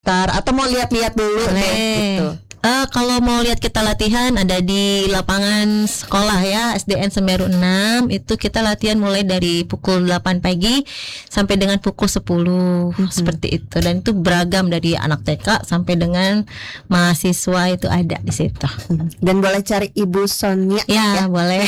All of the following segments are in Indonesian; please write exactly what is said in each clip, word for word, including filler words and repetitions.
daftar atau mau lihat-lihat dulu deh gitu? Uh, kalau mau lihat kita latihan ada di lapangan sekolah ya, S D N Semeru enam. Itu kita latihan mulai dari pukul delapan pagi sampai dengan pukul sepuluh, mm-hmm. seperti itu. Dan itu beragam dari anak T K sampai dengan mahasiswa itu ada di situ. Dan boleh cari Ibu Sonia ya, ya? Boleh.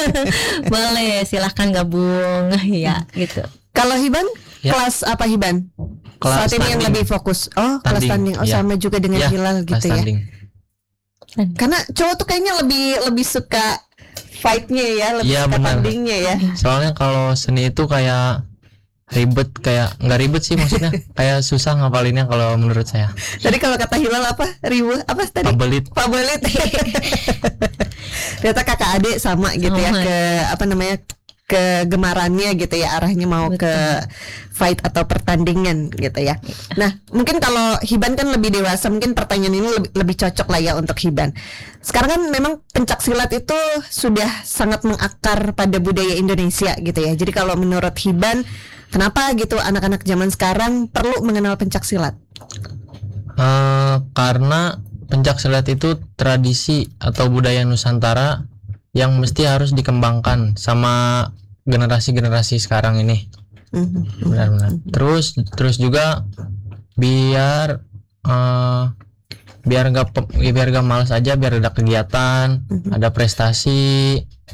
Boleh, silahkan gabung ya, gitu. Kalau Hiban, ya. Kelas apa Hiban? Kelas saat ini yang lebih fokus. Oh, standing. Kelas standing. Oh, ya. Sama juga dengan ya, Hilal gitu ya. Karena cowok tuh kayaknya lebih lebih suka fight-nya ya, lebih ya, suka tandingnya ya. Soalnya kalau seni itu kayak ribet, kayak nggak ribet sih maksudnya, kayak susah ngapalinnya kalau menurut saya. Tadi kalau kata Hilal apa? Ribu apa tadi? Pabelit. Pabelit. Ternyata kakak adik sama gitu oh, ya ke apa namanya? Kegemarannya gitu ya, arahnya mau Betul. Ke fight atau pertandingan gitu ya. Nah, mungkin kalau Hiban kan lebih dewasa, mungkin pertanyaan ini lebih, lebih cocok lah ya untuk Hiban. Sekarang kan memang pencak silat itu sudah sangat mengakar pada budaya Indonesia gitu ya. Jadi kalau menurut Hiban, kenapa gitu anak-anak zaman sekarang perlu mengenal pencak silat? Uh, karena pencak silat itu tradisi atau budaya Nusantara yang mesti harus dikembangkan sama generasi-generasi sekarang ini. Benar-benar. Terus terus juga biar uh, biar gak biar gak malas aja, biar ada kegiatan, ada prestasi.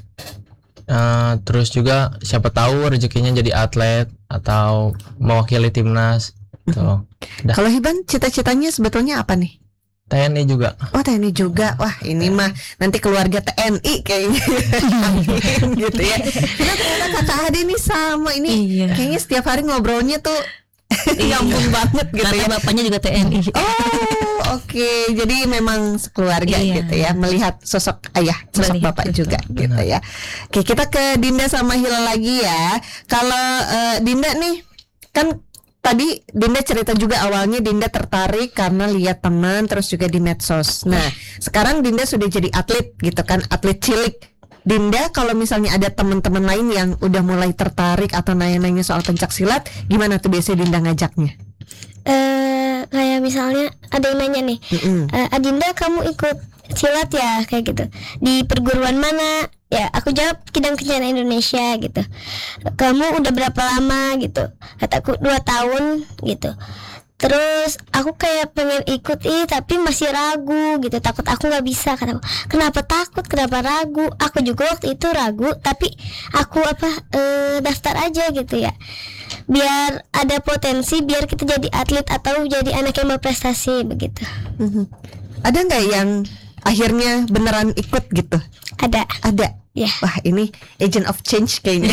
Uh, terus juga siapa tahu rezekinya jadi atlet atau mewakili timnas. Tuh. Kalau Hiban cita-citanya sebetulnya apa nih? T N I juga. Oh, T N I juga. Wah, ini mah nanti keluarga T N I kayaknya. Gitu ya. Karena ternyata kakak Ade ini sama ini. Iya. Kayaknya setiap hari ngobrolnya tuh nyambung banget gitu. Karena ya. Bapaknya juga T N I. Oh, oke. Okay. Jadi memang sekeluarga iya. gitu ya, melihat sosok ayah, sosok melihat bapak betul. Juga gitu benar. Ya. Oke, kita ke Dinda sama Hilal lagi ya. Kalau uh, Dinda nih kan tadi Dinda cerita juga awalnya Dinda tertarik karena lihat teman terus juga di medsos. Nah, sekarang Dinda sudah jadi atlet gitu kan, atlet cilik. Dinda kalau misalnya ada teman-teman lain yang udah mulai tertarik atau nanya-nanya soal pencak silat, gimana tuh biasanya Dinda ngajaknya? Eh, kayak misalnya ada yang nanya nih, uh, Adinda kamu ikut silat ya kayak gitu. Di perguruan mana? Ya, aku jawab Kidang Kencana Indonesia gitu. Kamu udah berapa lama gitu? Kataku dua tahun gitu. Terus aku kayak pengen ikut ih tapi masih ragu gitu, takut aku nggak bisa. Kataku, kenapa takut? Kenapa ragu? Aku juga waktu itu ragu, tapi aku apa eh, daftar aja gitu ya. Biar ada potensi, biar kita jadi atlet atau jadi anak yang berprestasi begitu. Mm-hmm. Ada nggak yang akhirnya beneran ikut gitu? Ada. Ada. Ya. Wah, ini agent of change kayaknya.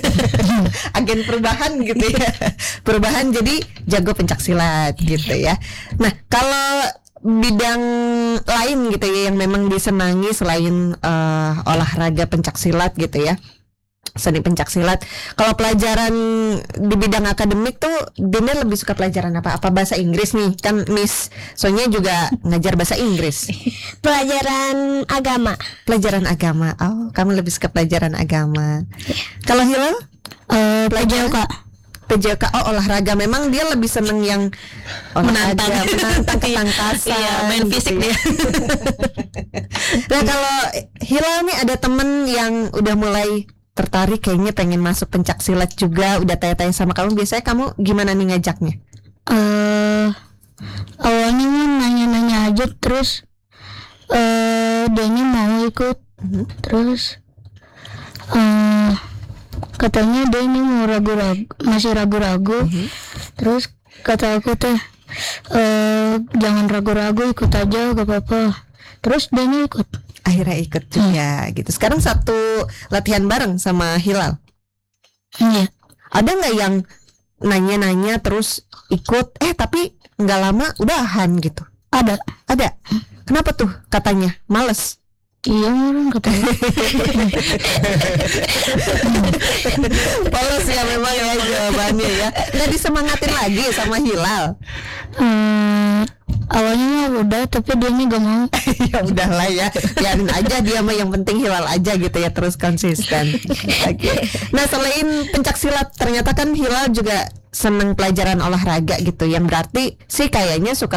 Agen perubahan gitu ya. Perubahan jadi jago pencak silat gitu ya. Nah, kalau bidang lain gitu ya yang memang disenangi selain uh, olahraga pencak silat gitu ya, seni pencak silat. Kalau pelajaran di bidang akademik tuh Dinda lebih suka pelajaran apa? Apa bahasa Inggris nih? Kan Miss Sonia juga ngajar bahasa Inggris. Pelajaran agama. Pelajaran agama. Oh, kamu lebih suka pelajaran agama. Kalau Hilal? Uh, pelajaran P J K. Oh, olahraga. Memang dia lebih seneng yang olahraga, menantang, menantang ketangkasan. Iya, main fisik gitu ya. Nah, kalau Hilal nih ada temen yang udah mulai tertarik kayaknya pengen masuk pencak silat juga, udah tanya-tanya sama kamu, biasanya kamu gimana nih ngajaknya? Uh, awalnya nanya-nanya aja, terus uh, dianya mau ikut, uh-huh. terus uh, katanya dia ini mau ragu-ragu, masih ragu-ragu, uh-huh. terus kata aku teh uh, jangan ragu-ragu, ikut aja gak apa-apa, terus dia ikut. Akhirnya ikut juga hmm. gitu. Sekarang satu latihan bareng sama Hilal. Iya. Ada nggak yang nanya-nanya terus ikut, eh tapi nggak lama udahan gitu? Ada. Ada. Kenapa tuh katanya? Males. Iya orang katanya. Polos ya memang ya jawabannya ya. Nggak disemangatin lagi sama Hilal. Hmm, awalnya udah, tapi dia nya gak mau. Ya udahlah ya, biarin aja dia mah, yang penting Hilal aja gitu ya, terus konsisten. Oke. Nah, selain pencak silat, ternyata kan Hilal juga seneng pelajaran olahraga gitu, yang berarti sih kayaknya suka